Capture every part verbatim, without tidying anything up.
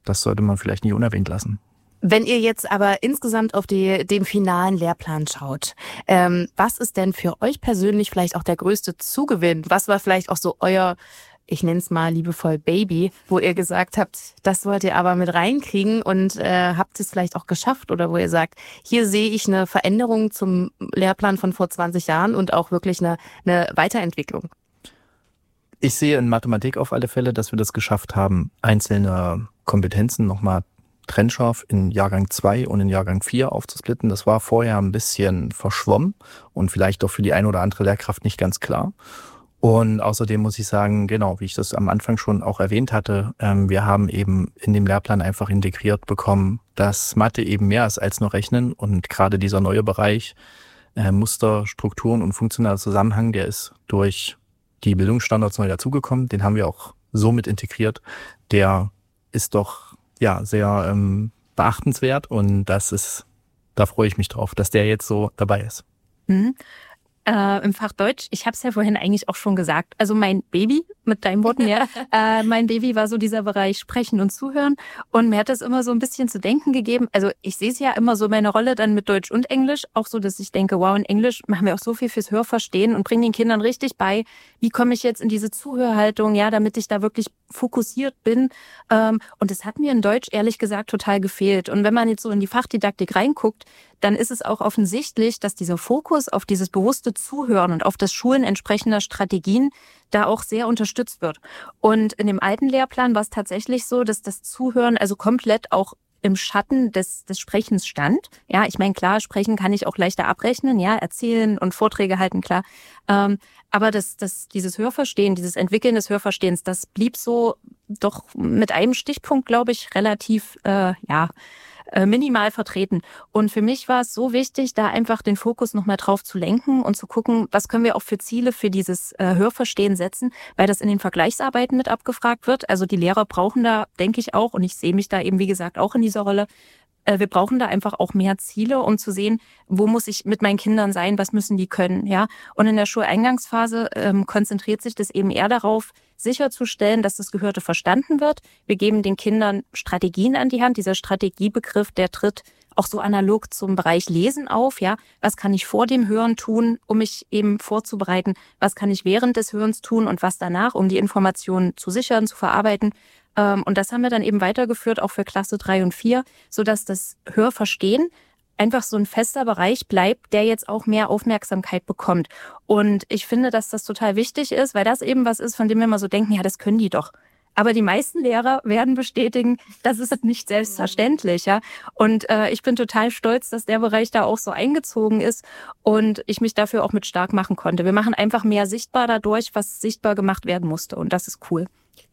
das sollte man vielleicht nicht unerwähnt lassen. Wenn ihr jetzt aber insgesamt auf die, den finalen Lehrplan schaut, ähm, was ist denn für euch persönlich vielleicht auch der größte Zugewinn? Was war vielleicht auch so euer, ich nenne es mal liebevoll Baby, wo ihr gesagt habt, das wollt ihr aber mit reinkriegen und äh, habt es vielleicht auch geschafft, oder wo ihr sagt, hier sehe ich eine Veränderung zum Lehrplan von vor zwanzig Jahren und auch wirklich eine, eine Weiterentwicklung? Ich sehe in Mathematik auf alle Fälle, dass wir das geschafft haben, einzelne Kompetenzen nochmal trennscharf in Jahrgang zwei und in Jahrgang vier aufzusplitten. Das war vorher ein bisschen verschwommen und vielleicht auch für die eine oder andere Lehrkraft nicht ganz klar. Und außerdem muss ich sagen, genau, wie ich das am Anfang schon auch erwähnt hatte, ähm, wir haben eben in dem Lehrplan einfach integriert bekommen, dass Mathe eben mehr ist als nur Rechnen, und gerade dieser neue Bereich äh, Muster, Strukturen und funktionaler Zusammenhang, der ist durch die Bildungsstandards neu dazugekommen. Den haben wir auch so mit integriert. Der ist doch ja sehr ähm, beachtenswert, und das ist, da freue ich mich drauf, dass der jetzt so dabei ist. Mhm. Äh, im Fach Deutsch, ich habe es ja vorhin eigentlich auch schon gesagt, also mein Baby, mit deinen Worten, ja, äh, mein Baby war so dieser Bereich Sprechen und Zuhören, und mir hat das immer so ein bisschen zu denken gegeben. Also ich sehe es ja immer so, meine Rolle dann mit Deutsch und Englisch, auch so, dass ich denke, wow, in Englisch machen wir auch so viel fürs Hörverstehen und bringen den Kindern richtig bei, wie komme ich jetzt in diese Zuhörhaltung, ja, damit ich da wirklich fokussiert bin. Ähm, und das hat mir in Deutsch ehrlich gesagt total gefehlt. Und wenn man jetzt so in die Fachdidaktik reinguckt, dann ist es auch offensichtlich, dass dieser Fokus auf dieses bewusste Zuhören und auf das Schulen entsprechender Strategien da auch sehr unterstützt wird. Und in dem alten Lehrplan war es tatsächlich so, dass das Zuhören also komplett auch im Schatten des, des Sprechens stand. Ja, ich meine, klar, sprechen kann ich auch leichter abrechnen, ja, erzählen und Vorträge halten, klar. Ähm, aber das, das, dieses Hörverstehen, dieses Entwickeln des Hörverstehens, das blieb so doch mit einem Stichpunkt, glaube ich, relativ, äh, ja, minimal vertreten. Und für mich war es so wichtig, da einfach den Fokus nochmal drauf zu lenken und zu gucken, was können wir auch für Ziele für dieses äh, Hörverstehen setzen, weil das in den Vergleichsarbeiten mit abgefragt wird. Also die Lehrer brauchen da, denke ich auch, und ich sehe mich da eben, wie gesagt, auch in dieser Rolle, äh, wir brauchen da einfach auch mehr Ziele, um zu sehen, wo muss ich mit meinen Kindern sein, was müssen die können, ja. Und in der Schuleingangsphase ähm, konzentriert sich das eben eher darauf, sicherzustellen, dass das Gehörte verstanden wird. Wir geben den Kindern Strategien an die Hand. Dieser Strategiebegriff, der tritt auch so analog zum Bereich Lesen auf. Ja, was kann ich vor dem Hören tun, um mich eben vorzubereiten? Was kann ich während des Hörens tun und was danach, um die Informationen zu sichern, zu verarbeiten? Und das haben wir dann eben weitergeführt, auch für Klasse drei und vier, sodass das Hörverstehen einfach so ein fester Bereich bleibt, der jetzt auch mehr Aufmerksamkeit bekommt. Und ich finde, dass das total wichtig ist, weil das eben was ist, von dem wir immer so denken, ja, das können die doch. Aber die meisten Lehrer werden bestätigen, das ist nicht selbstverständlich, ja. Und äh, ich bin total stolz, dass der Bereich da auch so eingezogen ist und ich mich dafür auch mit stark machen konnte. Wir machen einfach mehr sichtbar dadurch, was sichtbar gemacht werden musste, und das ist cool.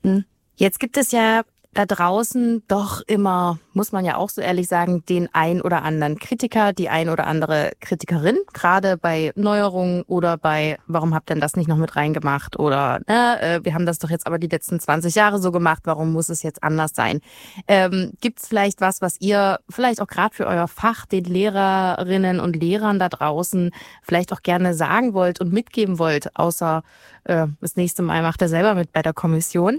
Jetzt gibt es ja da draußen doch immer, muss man ja auch so ehrlich sagen, den ein oder anderen Kritiker, die ein oder andere Kritikerin, gerade bei Neuerungen oder bei, warum habt ihr denn das nicht noch mit reingemacht, oder na, äh, wir haben das doch jetzt aber die letzten zwanzig Jahre so gemacht, warum muss es jetzt anders sein? Ähm, gibt es vielleicht was, was ihr vielleicht auch gerade für euer Fach den Lehrerinnen und Lehrern da draußen vielleicht auch gerne sagen wollt und mitgeben wollt, außer äh, das nächste Mal macht er selber mit bei der Kommission?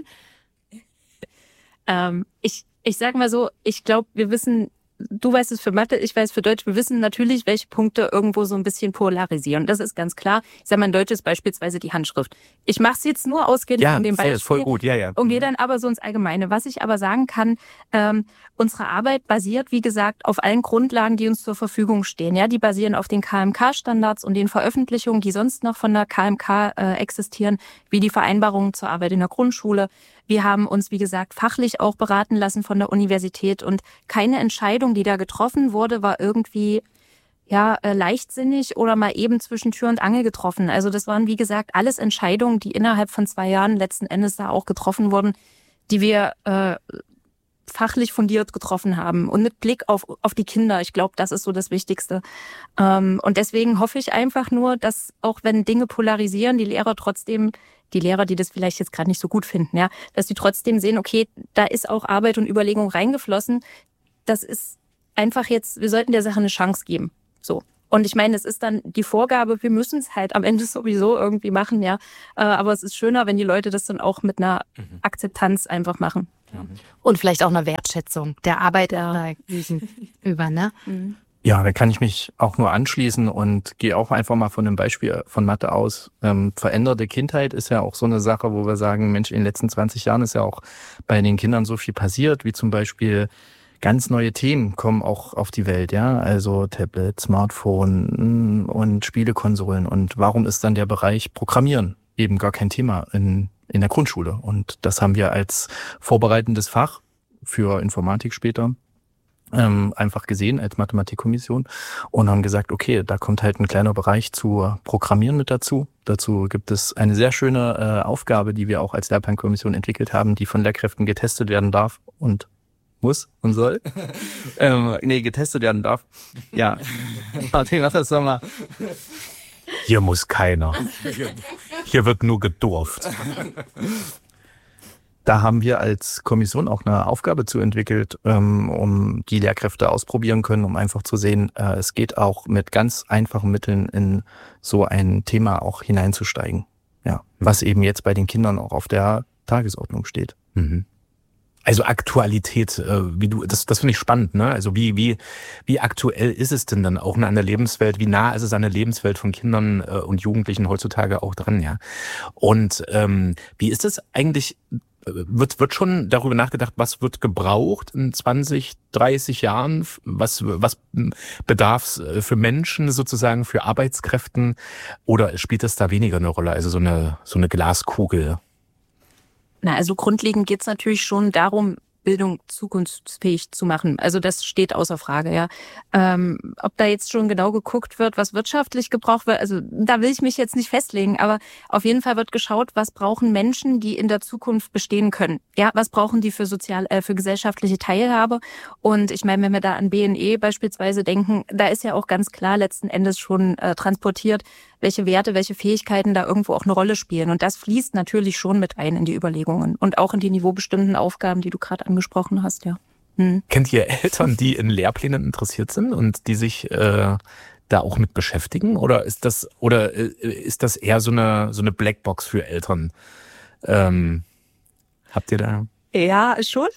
Ähm, ich, ich sage mal so, ich glaube, wir wissen, du weißt es für Mathe, ich weiß für Deutsch, wir wissen natürlich, welche Punkte irgendwo so ein bisschen polarisieren. Das ist ganz klar. Ich sage mal, in Deutsch ist beispielsweise die Handschrift. Ich mache es jetzt nur ausgehend ja, von dem Beispiel. Ja, ist voll gut, ja, ja. Und gehe dann aber so ins Allgemeine. Was ich aber sagen kann, ähm, unsere Arbeit basiert, wie gesagt, auf allen Grundlagen, die uns zur Verfügung stehen. Ja, die basieren auf den K M K-Standards und den Veröffentlichungen, die sonst noch von der K M K äh, existieren, wie die Vereinbarungen zur Arbeit in der Grundschule. Wir haben uns, wie gesagt, fachlich auch beraten lassen von der Universität, und keine Entscheidung, die da getroffen wurde, war irgendwie ja äh, leichtsinnig oder mal eben zwischen Tür und Angel getroffen. Also das waren, wie gesagt, alles Entscheidungen, die innerhalb von zwei Jahren letzten Endes da auch getroffen wurden, die wir äh, fachlich fundiert getroffen haben und mit Blick auf auf die Kinder. Ich glaube, das ist so das Wichtigste. Ähm, und deswegen hoffe ich einfach nur, dass auch wenn Dinge polarisieren, die Lehrer trotzdem, die Lehrer, die das vielleicht jetzt gerade nicht so gut finden, ja, dass die trotzdem sehen, okay, da ist auch Arbeit und Überlegung reingeflossen. Das ist einfach jetzt, wir sollten der Sache eine Chance geben. So. Und ich meine, es ist dann die Vorgabe, wir müssen es halt am Ende sowieso irgendwie machen, ja. Aber es ist schöner, wenn die Leute das dann auch mit einer mhm. Akzeptanz einfach machen. Ja. Und vielleicht auch eine Wertschätzung der Arbeit ja. über, ne? Mhm. Ja, da kann ich mich auch nur anschließen und gehe auch einfach mal von einem Beispiel von Mathe aus. Ähm, veränderte Kindheit ist ja auch so eine Sache, wo wir sagen, Mensch, in den letzten zwanzig Jahren ist ja auch bei den Kindern so viel passiert, wie zum Beispiel ganz neue Themen kommen auch auf die Welt, ja, also Tablet, Smartphone und Spielekonsolen. Und warum ist dann der Bereich Programmieren eben gar kein Thema in, in der Grundschule? Und das haben wir als vorbereitendes Fach für Informatik später ähm, einfach gesehen als Mathematikkommission und haben gesagt, okay, da kommt halt ein kleiner Bereich zu Programmieren mit dazu. Dazu gibt es eine sehr schöne äh, Aufgabe, die wir auch als Lehrplankommission entwickelt haben, die von Lehrkräften getestet werden darf und muss und soll. ähm, nee, getestet werden darf. Ja. Martin, mach das doch mal. Hier muss keiner. Hier wird nur gedurft. Da haben wir als Kommission auch eine Aufgabe zu entwickelt, ähm, um die Lehrkräfte ausprobieren können, um einfach zu sehen, äh, es geht auch mit ganz einfachen Mitteln in so ein Thema auch hineinzusteigen. Ja, was eben jetzt bei den Kindern auch auf der Tagesordnung steht. Mhm. Also Aktualität, äh, wie du, das, das finde ich spannend, ne? Also wie, wie, wie aktuell ist es denn dann auch an der Lebenswelt? Wie nah ist es an der Lebenswelt von Kindern äh, und Jugendlichen heutzutage auch dran, ja? Und ähm, wie ist es eigentlich? Wird, wird schon darüber nachgedacht, was wird gebraucht in zwanzig, dreißig Jahren? Was, was bedarf es für Menschen sozusagen, für Arbeitskräften? Oder spielt das da weniger eine Rolle? Also so eine, so eine Glaskugel? Na, also grundlegend geht's natürlich schon darum, Bildung zukunftsfähig zu machen. Also das steht außer Frage, ja. Ähm, ob da jetzt schon genau geguckt wird, was wirtschaftlich gebraucht wird, also da will ich mich jetzt nicht festlegen, aber auf jeden Fall wird geschaut, was brauchen Menschen, die in der Zukunft bestehen können. Ja, was brauchen die für sozial, äh, für gesellschaftliche Teilhabe? Und ich meine, wenn wir da an B N E beispielsweise denken, da ist ja auch ganz klar letzten Endes schon äh, transportiert, welche Werte, welche Fähigkeiten da irgendwo auch eine Rolle spielen. Und das fließt natürlich schon mit ein in die Überlegungen und auch in die niveaubestimmten Aufgaben, die du gerade angesprochen hast, ja. Hm. Kennt ihr Eltern, die in Lehrplänen interessiert sind und die sich äh, da auch mit beschäftigen? Oder ist das oder äh, ist das eher so eine so eine Blackbox für Eltern? Ähm, habt ihr da? Ja, schon.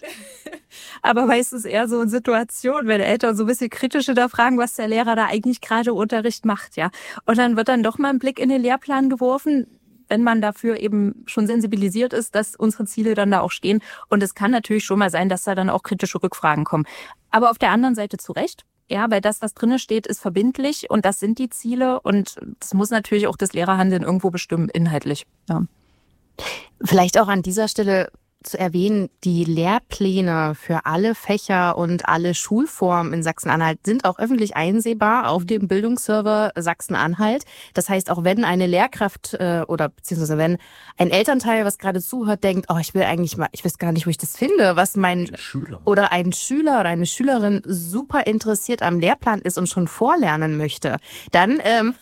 Aber meistens eher so in Situationen, wenn Eltern so ein bisschen kritisch hinterfragen, was der Lehrer da eigentlich gerade im Unterricht macht, ja. Und dann wird dann doch mal ein Blick in den Lehrplan geworfen, wenn man dafür eben schon sensibilisiert ist, dass unsere Ziele dann da auch stehen. Und es kann natürlich schon mal sein, dass da dann auch kritische Rückfragen kommen. Aber auf der anderen Seite zu Recht. Ja, weil das, was drinne steht, ist verbindlich und das sind die Ziele und das muss natürlich auch das Lehrerhandeln irgendwo bestimmen, inhaltlich. Ja. Vielleicht auch an dieser Stelle zu erwähnen, die Lehrpläne für alle Fächer und alle Schulformen in Sachsen-Anhalt sind auch öffentlich einsehbar auf dem Bildungsserver Sachsen-Anhalt. Das heißt, auch wenn eine Lehrkraft äh, oder beziehungsweise wenn ein Elternteil, was gerade zuhört, denkt, oh, ich will eigentlich mal, ich weiß gar nicht, wo ich das finde, was mein Schüler. oder ein Schüler oder eine Schülerin super interessiert am Lehrplan ist und schon vorlernen möchte, dann ähm,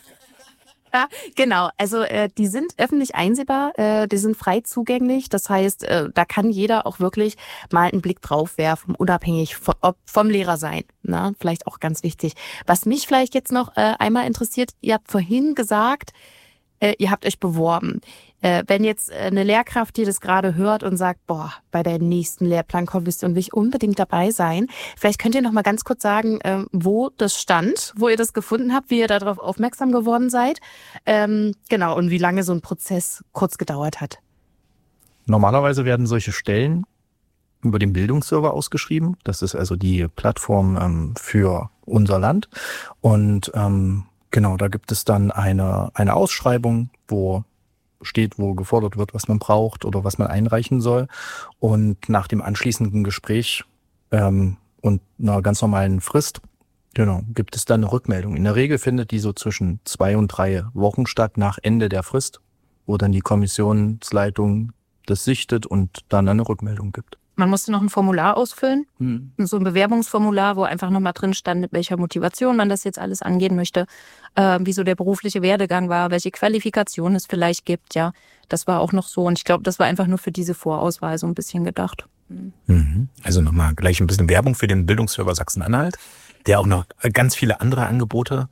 ja, genau. Also äh, die sind öffentlich einsehbar, äh, die sind frei zugänglich. Das heißt, äh, da kann jeder auch wirklich mal einen Blick drauf werfen, unabhängig vom, ob vom Lehrer sein. Na, vielleicht auch ganz wichtig. Was mich vielleicht jetzt noch äh, einmal interessiert, ihr habt vorhin gesagt, äh, ihr habt euch beworben. Äh, wenn jetzt eine Lehrkraft, die das gerade hört und sagt, boah, bei der nächsten Lehrplankommission will ich unbedingt dabei sein. Vielleicht könnt ihr noch mal ganz kurz sagen, äh, wo das stand, wo ihr das gefunden habt, wie ihr darauf aufmerksam geworden seid. Ähm, genau, und wie lange so ein Prozess kurz gedauert hat. Normalerweise werden solche Stellen über den Bildungsserver ausgeschrieben. Das ist also die Plattform ähm, für unser Land. Und ähm, genau, da gibt es dann eine, eine Ausschreibung, wo steht, wo gefordert wird, was man braucht oder was man einreichen soll. Und nach dem anschließenden Gespräch ähm, und einer ganz normalen Frist, genau, gibt es dann eine Rückmeldung. In der Regel findet die so zwischen zwei und drei Wochen statt nach Ende der Frist, wo dann die Kommissionsleitung das sichtet und dann eine Rückmeldung gibt. Man musste noch ein Formular ausfüllen, Hm. so ein Bewerbungsformular, wo einfach nochmal drin stand, mit welcher Motivation man das jetzt alles angehen möchte, äh, wie so der berufliche Werdegang war, welche Qualifikation es vielleicht gibt, ja. Das war auch noch so und ich glaube, das war einfach nur für diese Vorauswahl so ein bisschen gedacht. Mhm. Also nochmal gleich ein bisschen Werbung für den Bildungsserver Sachsen-Anhalt, der auch noch ganz viele andere Angebote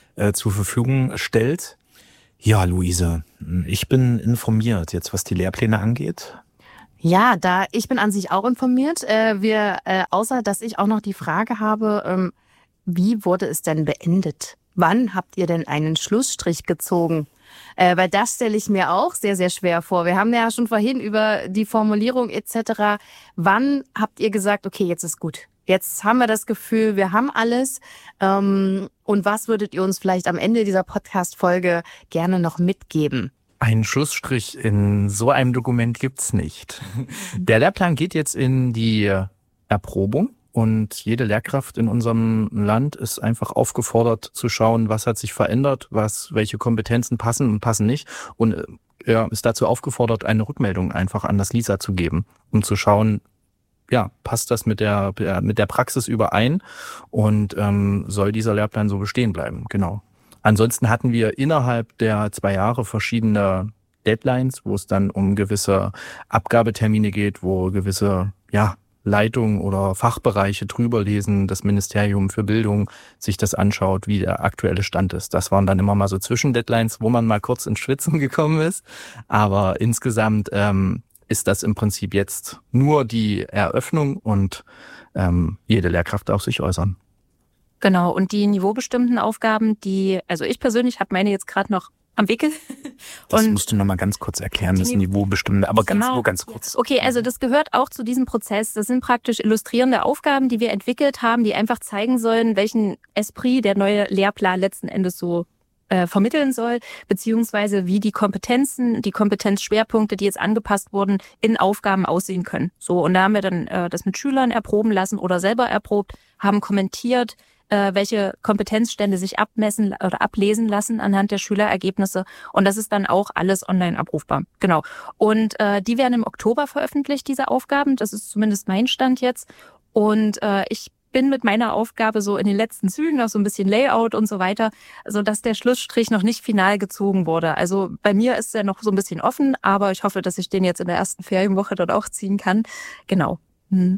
äh, zur Verfügung stellt. Ja, Luise, ich bin informiert jetzt, was die Lehrpläne angeht. Ja, da ich bin an sich auch informiert. Äh, wir, äh, außer dass ich auch noch die Frage habe, ähm, wie wurde es denn beendet? Wann habt ihr denn einen Schlussstrich gezogen? Äh, weil das stelle ich mir auch sehr, sehr schwer vor. Wir haben ja schon vorhin über die Formulierung et cetera. Wann habt ihr gesagt, okay, jetzt ist gut? Jetzt haben wir das Gefühl, wir haben alles. Ähm, und was würdet ihr uns vielleicht am Ende dieser Podcast-Folge gerne noch mitgeben? Einen Schlussstrich in so einem Dokument gibt's nicht. Der Lehrplan geht jetzt in die Erprobung und jede Lehrkraft in unserem Land ist einfach aufgefordert zu schauen, was hat sich verändert, was, welche Kompetenzen passen und passen nicht. Und er ist dazu aufgefordert, eine Rückmeldung einfach an das LISA zu geben, um zu schauen, ja, passt das mit der mit der Praxis überein und ähm, soll dieser Lehrplan so bestehen bleiben? Genau. Ansonsten hatten wir innerhalb der zwei Jahre verschiedene Deadlines, wo es dann um gewisse Abgabetermine geht, wo gewisse ja Leitungen oder Fachbereiche drüber lesen, das Ministerium für Bildung sich das anschaut, wie der aktuelle Stand ist. Das waren dann immer mal so Zwischendeadlines, wo man mal kurz ins Schwitzen gekommen ist. Aber insgesamt ähm, ist das im Prinzip jetzt nur die Eröffnung und ähm, jede Lehrkraft darf sich äußern. Genau, und die niveaubestimmten Aufgaben, die, also ich persönlich habe meine jetzt gerade noch am Wickel. Das und musst du nochmal ganz kurz erklären, das Niveaubestimmte, aber ganz, genau. nur ganz kurz. Okay, also das gehört auch zu diesem Prozess. Das sind praktisch illustrierende Aufgaben, die wir entwickelt haben, die einfach zeigen sollen, welchen Esprit der neue Lehrplan letzten Endes so äh, vermitteln soll, beziehungsweise wie die Kompetenzen, die Kompetenzschwerpunkte, die jetzt angepasst wurden, in Aufgaben aussehen können. So, und da haben wir dann äh, das mit Schülern erproben lassen oder selber erprobt, haben kommentiert, äh, welche Kompetenzstände sich abmessen oder ablesen lassen anhand der Schülerergebnisse. Und das ist dann auch alles online abrufbar. Genau. Und äh, die werden im Oktober veröffentlicht, diese Aufgaben. Das ist zumindest mein Stand jetzt. Und äh, ich bin mit meiner Aufgabe so in den letzten Zügen, noch so ein bisschen Layout und so weiter, so dass der Schlussstrich noch nicht final gezogen wurde. Also bei mir ist er noch so ein bisschen offen, aber ich hoffe, dass ich den jetzt in der ersten Ferienwoche dort auch ziehen kann. Genau. Hm.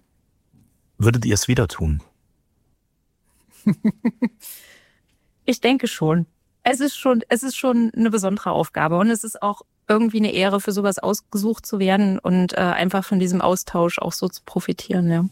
Würdet ihr es wieder tun? Ich denke schon. Es ist schon, es ist schon eine besondere Aufgabe und es ist auch irgendwie eine Ehre, für sowas ausgesucht zu werden und äh, einfach von diesem Austausch auch so zu profitieren, ja.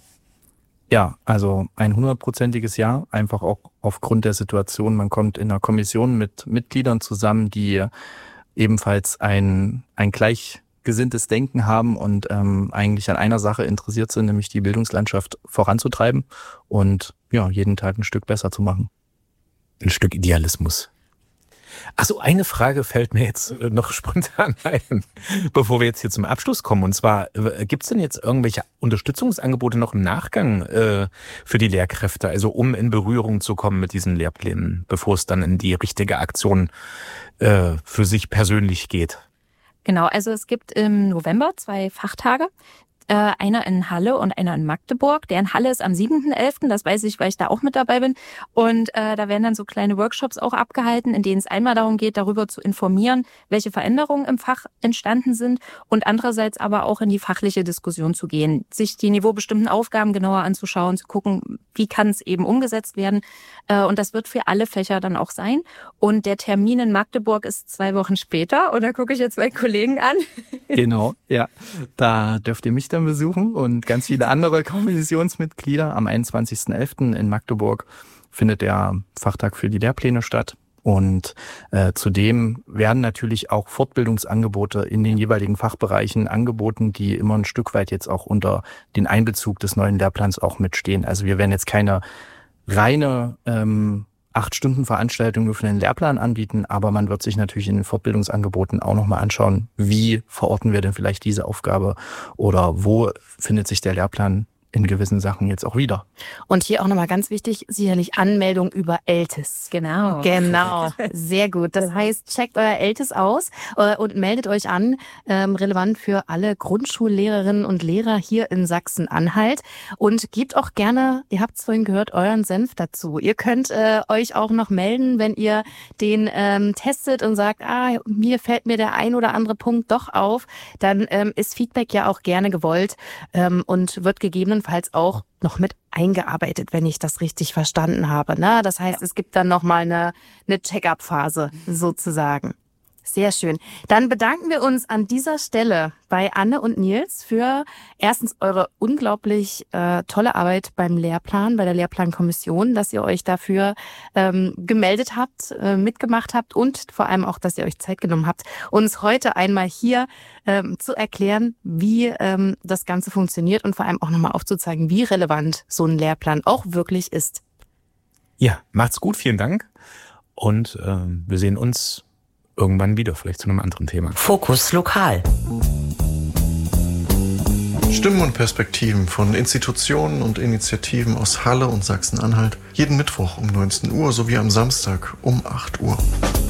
Ja, also ein hundertprozentiges Ja, einfach auch aufgrund der Situation. Man kommt in einer Kommission mit Mitgliedern zusammen, die ebenfalls ein, ein gleichgesinntes Denken haben und ähm, eigentlich an einer Sache interessiert sind, nämlich die Bildungslandschaft voranzutreiben und ja, jeden Tag ein Stück besser zu machen. Ein Stück Idealismus. Achso, eine Frage fällt mir jetzt noch spontan ein, bevor wir jetzt hier zum Abschluss kommen. Und zwar, gibt es denn jetzt irgendwelche Unterstützungsangebote noch im Nachgang äh, für die Lehrkräfte, also um in Berührung zu kommen mit diesen Lehrplänen, bevor es dann in die richtige Aktion äh, für sich persönlich geht? Genau, also es gibt im November zwei Fachtage. Äh, einer in Halle und einer in Magdeburg. Der in Halle ist am siebten elften Das weiß ich, weil ich da auch mit dabei bin. Und äh, da werden dann so kleine Workshops auch abgehalten, in denen es einmal darum geht, darüber zu informieren, welche Veränderungen im Fach entstanden sind und andererseits aber auch in die fachliche Diskussion zu gehen, sich die niveaubestimmten Aufgaben genauer anzuschauen, zu gucken, wie kann es eben umgesetzt werden. Äh, und das wird für alle Fächer dann auch sein. Und der Termin in Magdeburg ist zwei Wochen später. Und da gucke ich jetzt meinen Kollegen an. Genau, ja. Da dürft ihr mich dann besuchen und ganz viele andere Kommissionsmitglieder. Am einundzwanzigsten elften in Magdeburg findet der Fachtag für die Lehrpläne statt. Und äh, zudem werden natürlich auch Fortbildungsangebote in den jeweiligen Fachbereichen angeboten, die immer ein Stück weit jetzt auch unter den Einbezug des neuen Lehrplans auch mitstehen. Also wir werden jetzt keine reine ähm, acht Stunden Veranstaltung nur für den Lehrplan anbieten, aber man wird sich natürlich in den Fortbildungsangeboten auch nochmal anschauen, wie verorten wir denn vielleicht diese Aufgabe oder wo findet sich der Lehrplan in gewissen Sachen jetzt auch wieder. Und hier auch nochmal ganz wichtig, sicherlich Anmeldung über Eltis. Genau. Genau, sehr gut. Das heißt, checkt euer Eltis aus äh, und meldet euch an, ähm, relevant für alle Grundschullehrerinnen und Lehrer hier in Sachsen-Anhalt und gebt auch gerne, ihr habt es vorhin gehört, euren Senf dazu. Ihr könnt äh, euch auch noch melden, wenn ihr den ähm, testet und sagt, ah, mir fällt mir der ein oder andere Punkt doch auf, dann ähm, ist Feedback ja auch gerne gewollt ähm, und wird gegebenenfalls gegebenenfalls auch noch mit eingearbeitet, wenn ich das richtig verstanden habe. Na, das heißt, es gibt dann nochmal eine, eine Check-up-Phase sozusagen. Sehr schön. Dann bedanken wir uns an dieser Stelle bei Anne und Nils für erstens eure unglaublich äh, tolle Arbeit beim Lehrplan, bei der Lehrplankommission, dass ihr euch dafür ähm, gemeldet habt, äh, mitgemacht habt und vor allem auch, dass ihr euch Zeit genommen habt, uns heute einmal hier ähm, zu erklären, wie ähm, das Ganze funktioniert und vor allem auch nochmal aufzuzeigen, wie relevant so ein Lehrplan auch wirklich ist. Ja, macht's gut, vielen Dank und äh, wir sehen uns irgendwann wieder, vielleicht zu einem anderen Thema. Fokus Lokal. Stimmen und Perspektiven von Institutionen und Initiativen aus Halle und Sachsen-Anhalt. Jeden Mittwoch um neunzehn Uhr sowie am Samstag um acht Uhr.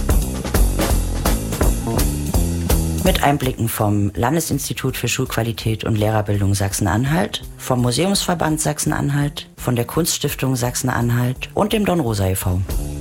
Mit Einblicken vom Landesinstitut für Schulqualität und Lehrerbildung Sachsen-Anhalt, vom Museumsverband Sachsen-Anhalt, von der Kunststiftung Sachsen-Anhalt und dem Don Rosa e V